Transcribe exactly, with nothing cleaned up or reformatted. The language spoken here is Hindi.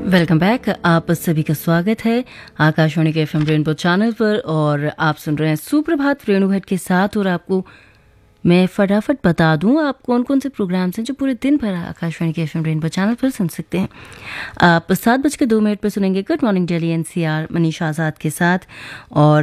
Welcome back. आप सभी का स्वागत है आकाशवाणी के एफएम रेनबो चैनल पर और आप सुन रहे हैं सुप्रभात रेणु भट्ट के साथ। और आपको मैं फटाफट बता दूं आप कौन कौन से प्रोग्राम्स हैं जो पूरे दिन भर आकाशवाणी के एफएम रेनबो चैनल पर सुन सकते हैं। आप सात बज के दो मिनट पर सुनेंगे good morning Delhi NCR Manisha आज़ाद के साथ। और